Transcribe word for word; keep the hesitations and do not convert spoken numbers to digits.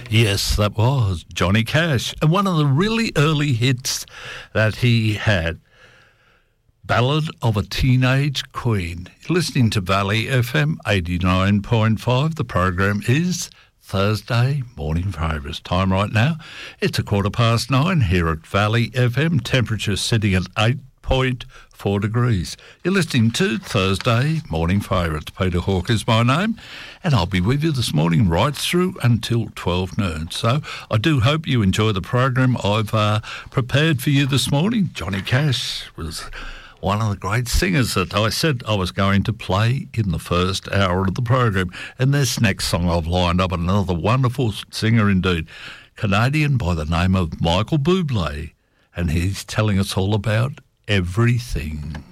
Yes, that was Johnny Cash. And one of the really early hits that he had, Ballad of a Teenage Queen. You're listening to Valley F M eighty-nine point five. The program is Thursday Morning Favourites. Time right now, it's a quarter past nine here at Valley F M. Temperature sitting at eight point four degrees. You're listening to Thursday Morning Favourites. Peter Hawke is my name, and I'll be with you this morning right through until twelve noon. So I do hope you enjoy the program I've uh, prepared for you this morning. Johnny Cash was one of the great singers that I said I was going to play in the first hour of the program. And this next song I've lined up, another wonderful singer indeed, Canadian by the name of Michael Bublé, and he's telling us all about everything.